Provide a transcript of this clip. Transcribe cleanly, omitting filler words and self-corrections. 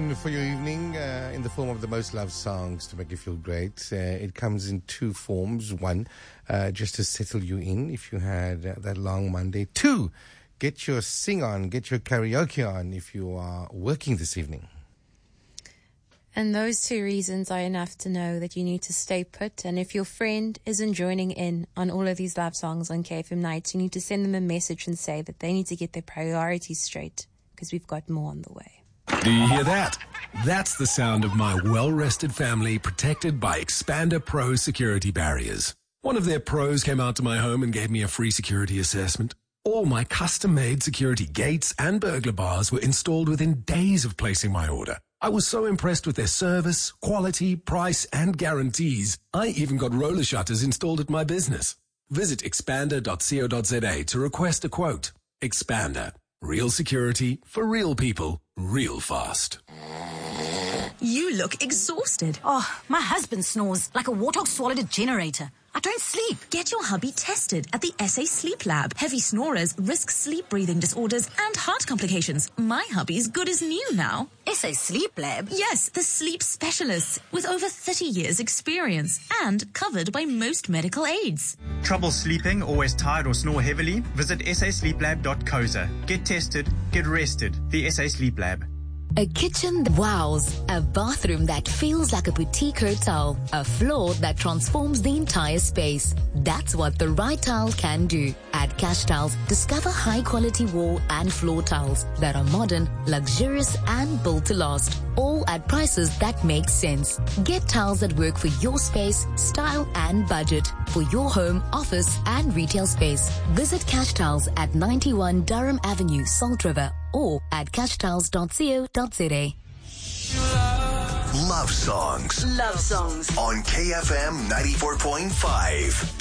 tune for your evening in the form of the most loved songs to make you feel great. It comes in two forms. One, just to settle you in if you had that long Monday. Two, get your sing on, get your karaoke on if you are working this evening. And those two reasons are enough to know that you need to stay put. And if your friend isn't joining in on all of these love songs on KFM Nights, you need to send them a message and say that they need to get their priorities straight because we've got more on the way. Do you hear that? That's the sound of my well-rested family protected by Expander Pro security barriers. One of their pros came out to my home and gave me a free security assessment. All my custom-made security gates and burglar bars were installed within days of placing my order. I was so impressed with their service, quality, price, and guarantees. I even got roller shutters installed at my business. Visit expander.co.za to request a quote. Expander. Real security for real people, real fast. You look exhausted. Oh, my husband snores like a warthog swallowed a generator. I don't sleep. Get your hubby tested at the SA Sleep Lab. Heavy snorers risk sleep breathing disorders and heart complications. My hubby's good as new now. SA Sleep Lab? Yes, the sleep specialists with over 30 years experience and covered by most medical aids. Trouble sleeping, always tired or snore heavily? Visit sasleeplab.co.za. Get tested, get rested. The SA Sleep Lab. A kitchen that wows, a bathroom that feels like a boutique hotel, a floor that transforms the entire space. That's what the right tile can do. At Cash Tiles, discover high-quality wall and floor tiles that are modern, luxurious, and built to last, all at prices that make sense. Get tiles that work for your space, style, and budget for your home, office, and retail space. Visit Cash Tiles at 91 Durham Avenue, Salt River, or at cashtiles.co.za. Love songs. Love songs. On KFM 94.5.